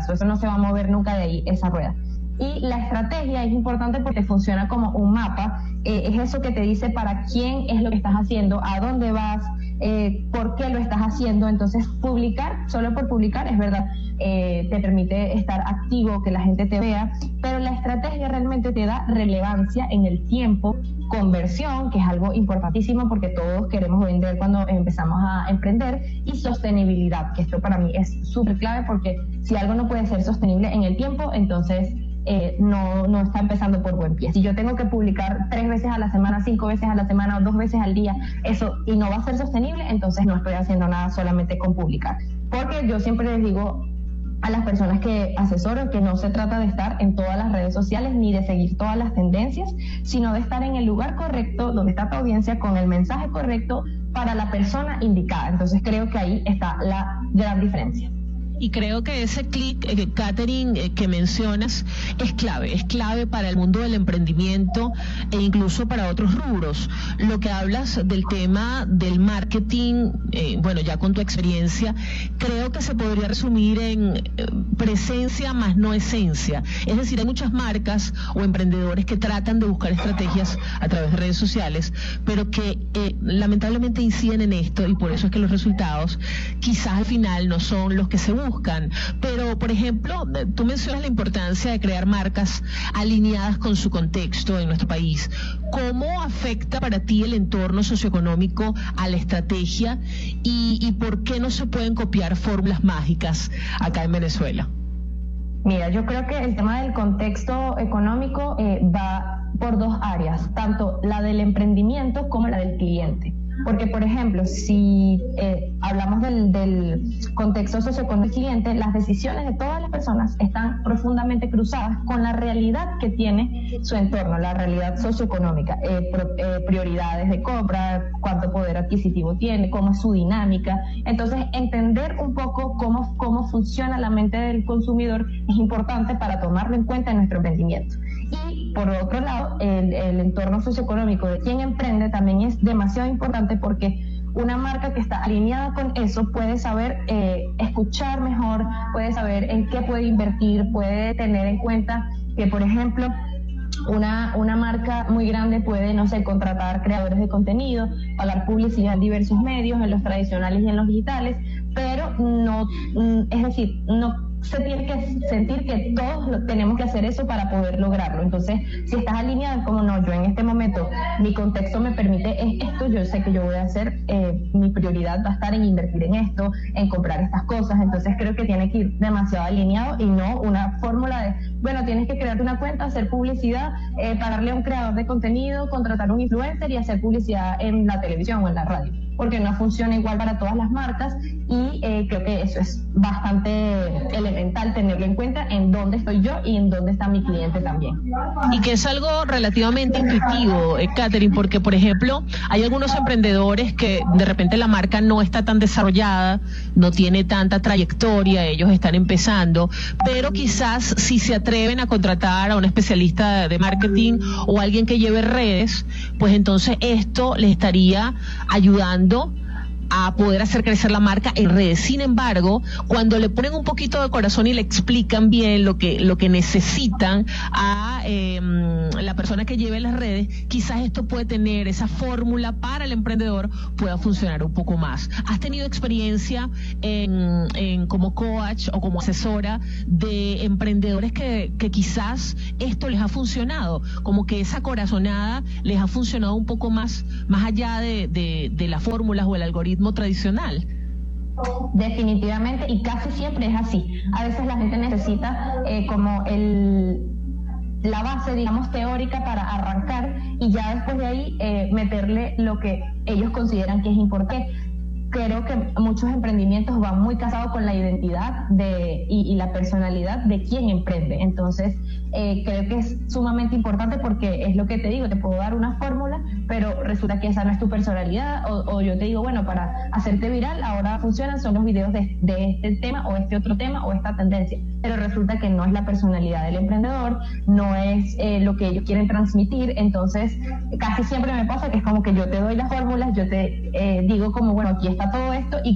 plazo. Eso no se va a mover nunca de ahí, esa rueda. Y la estrategia es importante porque funciona como un mapa, es eso que te dice para quién es lo que estás haciendo, a dónde vas, por qué lo estás haciendo. Entonces publicar, solo por publicar, es verdad, te permite estar activo, que la gente te vea, pero la estrategia realmente te da relevancia en el tiempo, conversión, que es algo importantísimo porque todos queremos vender cuando empezamos a emprender, y sostenibilidad, que esto para mí es súper clave porque si algo no puede ser sostenible en el tiempo, entonces no está empezando por buen pie. Si yo tengo que publicar 3 veces a la semana, 5 veces a la semana o 2 veces al día, eso y no va a ser sostenible, entonces no estoy haciendo nada solamente con publicar. Porque yo siempre les digo a las personas que asesoro que no se trata de estar en todas las redes sociales ni de seguir todas las tendencias, sino de estar en el lugar correcto, donde está tu audiencia, con el mensaje correcto para la persona indicada. Entonces creo que ahí está la gran diferencia. Y creo que ese clic, Catherine, que mencionas es clave para el mundo del emprendimiento e incluso para otros rubros. Lo que hablas del tema del marketing, bueno, ya con tu experiencia, creo que se podría resumir en presencia más no esencia. Es decir, hay muchas marcas o emprendedores que tratan de buscar estrategias a través de redes sociales, pero que lamentablemente inciden en esto, y por eso es que los resultados quizás al final no son los que se buscan. Pero, por ejemplo, tú mencionas la importancia de crear marcas alineadas con su contexto en nuestro país. ¿Cómo afecta para ti el entorno socioeconómico a la estrategia y por qué no se pueden copiar fórmulas mágicas acá en Venezuela? Mira, yo creo que el tema del contexto económico va por 2 áreas, tanto la del emprendimiento como la del cliente. Porque, por ejemplo, si hablamos del contexto socioeconómico del cliente, las decisiones de todas las personas están profundamente cruzadas con la realidad que tiene su entorno, la realidad socioeconómica, prioridades de compra, cuánto poder adquisitivo tiene, cómo es su dinámica. Entonces, entender un poco cómo funciona la mente del consumidor es importante para tomarlo en cuenta en nuestro emprendimiento. Y por otro lado, el entorno socioeconómico de quien emprende también es demasiado importante porque una marca que está alineada con eso puede saber escuchar mejor, puede saber en qué puede invertir, puede tener en cuenta que, por ejemplo, una marca muy grande puede, no sé, contratar creadores de contenido, pagar publicidad en diversos medios, en los tradicionales y en los digitales, pero no, es decir, no se tiene que sentir que todos tenemos que hacer eso para poder lograrlo. Entonces, si estás alineado, es como no, yo en este momento, mi contexto me permite esto, yo sé que yo voy a hacer, mi prioridad va a estar en invertir en esto, en comprar estas cosas. Entonces creo que tiene que ir demasiado alineado y no una fórmula de, bueno, tienes que crearte una cuenta, hacer publicidad, pagarle a un creador de contenido, contratar un influencer y hacer publicidad en la televisión o en la radio, porque no funciona igual para todas las marcas. Y creo que eso es bastante elemental, tenerlo en cuenta en dónde estoy yo y en dónde está mi cliente también. Y que es algo relativamente intuitivo, Catherine, porque, por ejemplo, hay algunos emprendedores que de repente la marca no está tan desarrollada, no tiene tanta trayectoria, ellos están empezando, pero quizás si se atreven a contratar a un especialista de marketing o alguien que lleve redes, pues entonces esto les estaría ayudando a poder hacer crecer la marca en redes. Sin embargo, cuando le ponen un poquito de corazón y le explican bien lo que necesitan a la persona que lleve las redes, quizás esto puede tener, esa fórmula para el emprendedor pueda funcionar un poco más. ¿Has tenido experiencia en como coach o como asesora de emprendedores que quizás esto les ha funcionado? Como que esa corazonada les ha funcionado un poco más allá de las fórmulas o el algoritmo tradicional. Definitivamente, y casi siempre es así. A veces la gente necesita como la base, digamos, teórica para arrancar y ya después de ahí meterle lo que ellos consideran que es importante. Creo que muchos emprendimientos van muy casados con la identidad y la personalidad de quien emprende. Entonces, creo que es sumamente importante porque es lo que te digo, te puedo dar una fórmula, pero resulta que esa no es tu personalidad, o yo te digo, bueno, para hacerte viral, ahora funcionan son los videos de este tema, o este otro tema, o esta tendencia, pero resulta que no es la personalidad del emprendedor, no es lo que ellos quieren transmitir. Entonces, casi siempre me pasa que es como que yo te doy las fórmulas, yo te digo como, bueno, aquí está todo esto, y